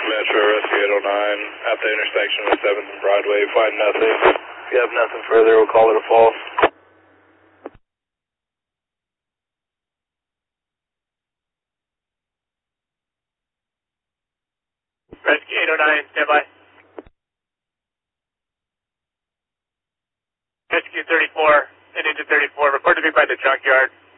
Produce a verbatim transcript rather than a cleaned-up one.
Metro, Rescue eight oh nine, at the intersection of seventh and Broadway, find nothing. If you have nothing further, we'll call it a false. Rescue eight oh nine, stand by. Rescue thirty-four and Engine thirty-four, report to me by the junkyard.